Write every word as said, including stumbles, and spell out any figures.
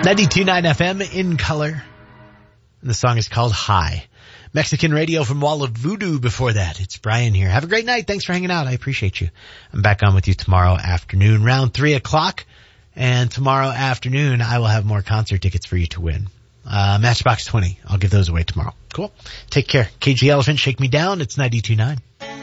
ninety-two point nine F M in color. And the song is called High. Mexican Radio from Wall of Voodoo before that. It's Brian here. Have a great night. Thanks for hanging out. I appreciate you. I'm back on with you tomorrow afternoon, around three o'clock. And tomorrow afternoon, I will have more concert tickets for you to win. Uh, Matchbox twenty. I'll give those away tomorrow. Cool. Take care. Cage the Elephant, Shake Me Down. It's ninety-two point nine.